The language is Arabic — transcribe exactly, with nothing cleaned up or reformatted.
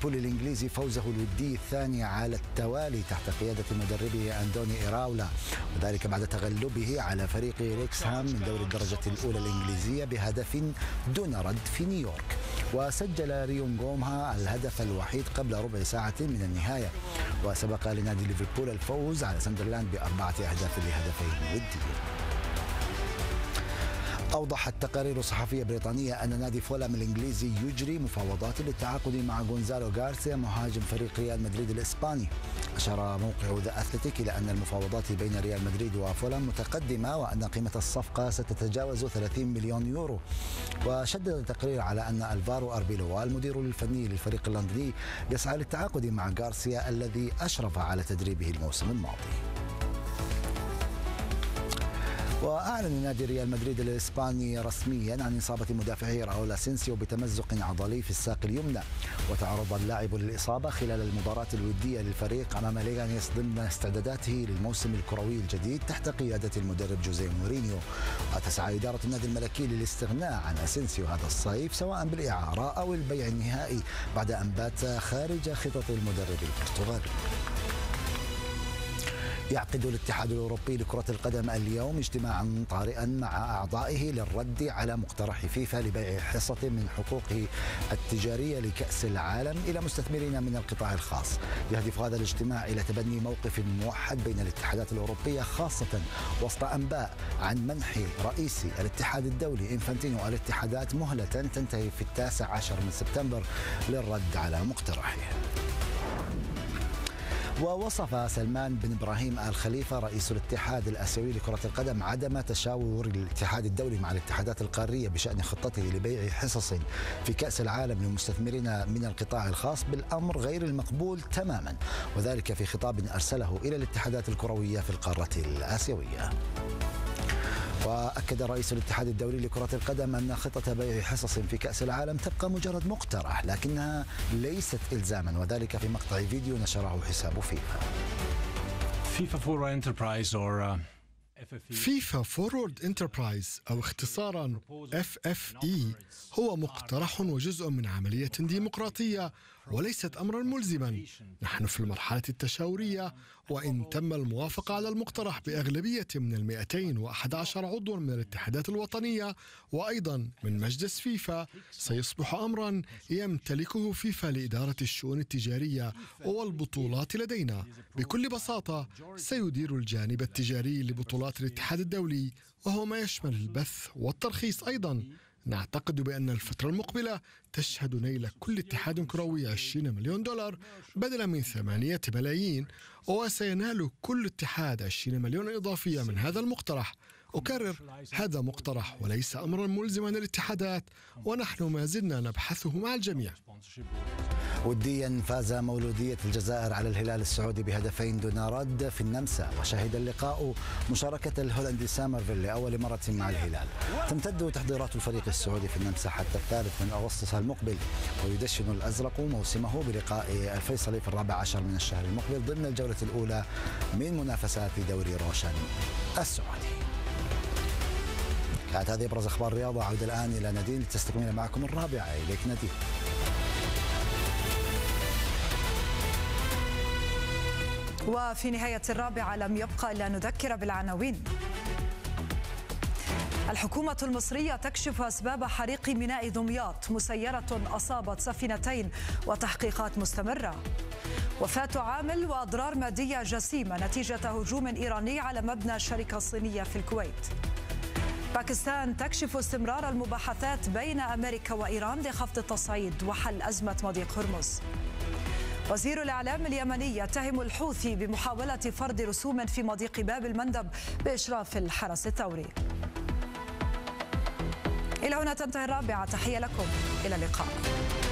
ليفربول الإنجليزي فوزه الودي الثاني على التوالي تحت قيادة مدربه أندوني إيراولا، وذلك بعد تغلبه على فريق ريكسهام من دوري الدرجة الأولى الإنجليزية بهدف دون رد في نيويورك. وسجل ريون غومها الهدف الوحيد قبل ربع ساعة من النهاية، وسبق لنادي ليفربول الفوز على ساندرلاند بأربعة أهداف لهدفين وديين. أوضحت تقارير صحفية بريطانية أن نادي فولام الإنجليزي يجري مفاوضات للتعاقد مع غونزالو غارسيا مهاجم فريق ريال مدريد الإسباني. أشار موقع ذا أثلتيك إلى أن المفاوضات بين ريال مدريد وفولام متقدمة وأن قيمة الصفقة ستتجاوز ثلاثين مليون يورو. وشدد التقرير على أن ألفارو أربيلوا المدير الفني للفريق اللندني يسعى للتعاقد مع غارسيا الذي أشرف على تدريبه الموسم الماضي. وأعلن نادي ريال مدريد الإسباني رسميا عن إصابة مدافعه راؤول أسينسيو بتمزق عضلي في الساق اليمنى، وتعرض اللاعب للإصابة خلال المباراة الودية للفريق أمام ليغانيس ضمن استعداداته للموسم الكروي الجديد تحت قيادة المدرب جوزيه مورينيو. وتسعى إدارة النادي الملكي للاستغناء عن أسينسيو هذا الصيف سواء بالإعارة أو البيع النهائي بعد أن بات خارج خطط المدرب البرتغالي. يعقد الاتحاد الأوروبي لكرة القدم اليوم اجتماعا طارئا مع أعضائه للرد على مقترح فيفا لبيع حصة من حقوقه التجارية لكأس العالم إلى مستثمرين من القطاع الخاص. يهدف هذا الاجتماع إلى تبني موقف موحد بين الاتحادات الأوروبية، خاصة وسط أنباء عن منح رئيس الاتحاد الدولي إنفانتينو الاتحادات مهلة تنتهي في التاسع عشر من سبتمبر للرد على مقترحه. ووصف سلمان بن إبراهيم آل خليفة رئيس الاتحاد الآسيوي لكرة القدم عدم تشاور الاتحاد الدولي مع الاتحادات القارية بشأن خطته لبيع حصص في كأس العالم للمستثمرين من القطاع الخاص بالأمر غير المقبول تماما، وذلك في خطاب أرسله إلى الاتحادات الكروية في القارة الآسيوية. وأكد رئيس الاتحاد الدولي لكرة القدم أن خطة بيع حصص في كأس العالم تبقى مجرد مقترح لكنها ليست إلزاما، وذلك في مقطع فيديو نشره حساب فيفا. فيفا فورورد انتربرايز or فيفا فورورد انتربرايز أو اختصارا إف إف إي هو مقترح وجزء من عملية ديمقراطية وليست أمرا ملزما. نحن في المرحلة التشاورية، وإن تم الموافقة على المقترح بأغلبية من المئتين وأحد عشر عضوا من الاتحادات الوطنية وأيضا من مجلس فيفا، سيصبح أمرا يمتلكه فيفا لإدارة الشؤون التجارية والبطولات لدينا. بكل بساطة سيدير الجانب التجاري لبطولات الاتحاد الدولي، وهو ما يشمل البث والترخيص. أيضا نعتقد بأن الفترة المقبلة تشهد نيل كل اتحاد كروي عشرين مليون دولار بدلا من ثمانية ملايين، وسينال كل اتحاد عشرين مليون إضافية من هذا المقترح. أكرر، هذا مقترح وليس أمرا ملزما للاتحادات، ونحن ما زلنا نبحثه مع الجميع. وديا فاز مولودية الجزائر على الهلال السعودي بهدفين دون رد في النمسا، وشهد اللقاء مشاركة الهولندي سامرفيل لأول مرة مع الهلال. تمتد تحضيرات الفريق السعودي في النمسا حتى الثالث من أغسطس المقبل، ويدشن الأزرق موسمه بلقاء الفيصلي في الرابع عشر من الشهر المقبل ضمن الجولة الأولى من منافسات دوري روشن السعودي. كانت هذه أبرز أخبار الرياضة. عودة الآن إلى نادين لتستكمل معكم الرابعة. إليك نادين. وفي نهاية الرابعة لم يبقى إلا نذكر بالعناوين. الحكومة المصرية تكشف أسباب حريق ميناء دمياط، مسيرة أصابت سفينتين وتحقيقات مستمرة. وفاة عامل وأضرار مادية جسيمة نتيجة هجوم إيراني على مبنى شركة صينية في الكويت. باكستان تكشف استمرار المباحثات بين أمريكا وإيران لخفض التصعيد وحل أزمة مضيق هرمز. وزير الإعلام اليمني يتهم الحوثي بمحاولة فرض رسوم في مضيق باب المندب بإشراف الحرس الثوري. إلى هنا تنتهي الرابعة. تحية لكم، إلى اللقاء.